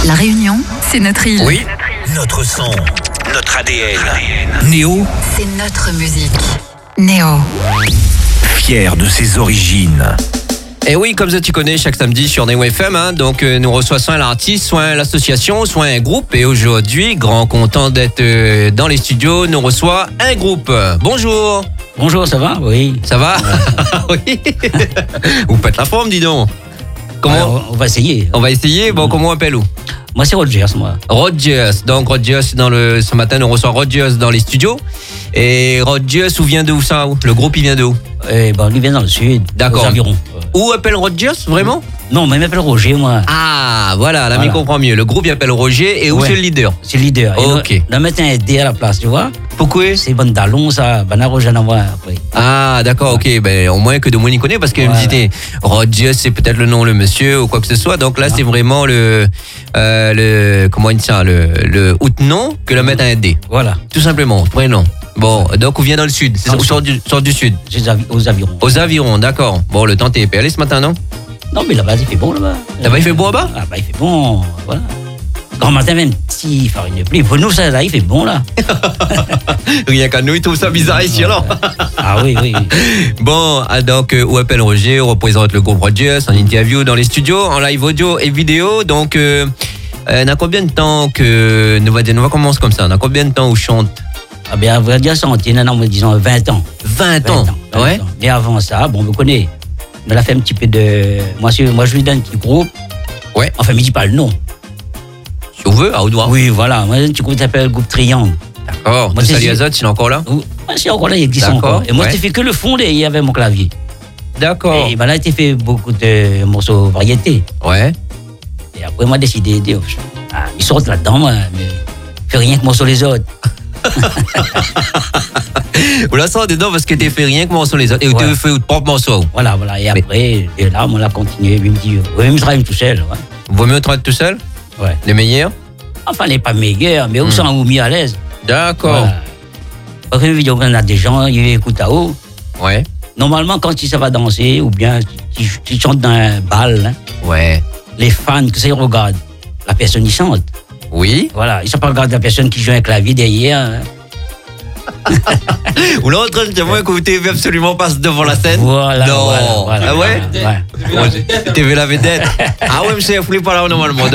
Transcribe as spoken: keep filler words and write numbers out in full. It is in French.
La Réunion, c'est notre île. Oui, notre son, notre A D N. Néo, c'est notre musique. Néo. Fier de ses origines. Et oui, comme ça tu connais, chaque samedi sur Néo F M, hein, donc euh, nous reçoit soit l'artiste, soit l'association, soit un groupe. Et aujourd'hui, grand content d'être euh, dans les studios, nous reçoit un groupe. Bonjour. Bonjour, ça va? Oui. Ça va? Oui. Vous faites la forme, dis donc. Comment? Alors, on va essayer. On va essayer. Bon, comment on appelle où? Moi, c'est Rogers, moi. Rogers. Donc Rogers, dans le, ce matin, nous reçoit Rogers dans les studios. Et Rogers, où vient de où ça? Le groupe, il vient de où? Eh ben, il vient dans le sud. D'accord. Aux environs. Où appelle Rogers, vraiment? Non, mais il m'appelle Roger, moi. Ah, voilà, l'ami Voilà. comprend mieux. Le groupe, il appelle Roger. Et où Ouais. c'est le leader? C'est le leader. Et Ok. Le, le matin, est D à la place, tu vois. Pourquoi? C'est bon talon, ça. Ben, Roger, en moi, après. Ah, d'accord, ok. Ben, au moins que de moi, il connaît parce qu'il me Voilà. disait Rogers, c'est peut-être le nom, le monsieur ou quoi que ce soit. Donc là, Ah. c'est vraiment le, euh, le, comment on dit ça, le, le outnom que le mettre un D. Voilà. Tout simplement, prénom. Bon, donc on vient dans le sud. C'est Dans ça, le au sort du, sort du sud. C'est aux avi- aux environs. Aux avirons, d'accord. Bon, le temps t'es allé ce matin, non? Non, mais là-bas, il fait bon, là-bas. Là-bas, il fait beau là-bas? Ah, bah, il fait bon. Voilà. Grand matin, même si farine de pluie. Pour nous, ça, là, il fait bon, là. Rien qu'à nous, il trouve ça bizarre ici, alors. Ah oui, oui. Bon, ah, donc, euh, où appelle Roger, on représente le groupe Rogers, en interview dans les studios, en live audio et vidéo. Donc, euh, euh, on a combien de temps que. Nous va dire, nous va commencer comme ça. On a combien de temps où chante? Ah bien, à vrai dire, ça, on tient, non, disons, vingt ans. vingt ans. vingt Ouais. ans. Mais avant ça, bon, on me connaît. On a fait un petit peu de. Moi, je, moi, je suis dans un petit groupe. Ouais. Enfin, mais dis pas le nom. Si on veut, à Oudoir. Oui, voilà. Moi, j'ai un petit groupe qui s'appelle Groupe Triangle. D'accord. Moi, De c'est- Sali Azot, il est encore là? Ou- Ah, c'est encore là, il existe D'accord, encore. Et moi, ouais. j'ai fait que le fond, et il y avait mon clavier. D'accord. Et ben là, j'ai fait beaucoup de morceaux variétés. Ouais. Et après, moi, j'ai décidé de. Ah, ils sortent là-dedans, moi, mais je fais rien que morceaux les autres. Vous la sentez dedans parce que t'es fait rien que morceau les autres. Et Ouais. tu fait votre propre morceau. Voilà, voilà. Et après, et là, on a continué. Il me dit, oui, même je travaille tout seul. Ouais. Vaut mieux travailler tout seul? Ouais. Les meilleurs? Enfin, les pas meilleurs, mais où Hmm. sont mis à l'aise. D'accord. Voilà. Parce que une vidéo, on a des gens, ils écoutent à haut. Ouais. Normalement, quand tu ça va danser, ou bien tu, tu chantes dans un bal, hein, Ouais. les fans, que ça, ils regardent. La personne, ils chante. Oui. Voilà. Ils ne sont pas regarder la personne qui joue un clavier derrière. Hein. Ou là, en train de moi que vous T V absolument passe devant la scène? Voilà. Non. voilà, voilà, Ah ouais? voilà, ouais. Moi, j'ai- T V la vedette. Ah ouais, monsieur, vous ne pas là normalement.